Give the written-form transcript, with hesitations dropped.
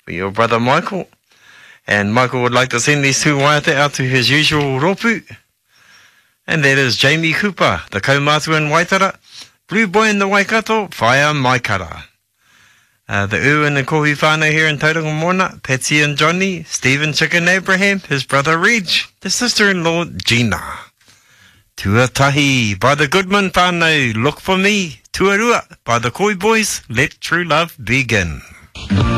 for your brother Michael. And Michael would like to send these two waiata out to his usual ropu. And that is Jamie Cooper, the kaumātua in Waitara, Blue Boy in the Waikato, Whaia Maikara. The U and the kohi whānau here in Tauranga Moana, Patsy and Johnny, Stephen Chicken Abraham, his brother Reg, the sister-in-law Gina. Tuatahi by the Goodman whānau, Look for Me. Tuarua by the Koi Boys, Let True Love Begin.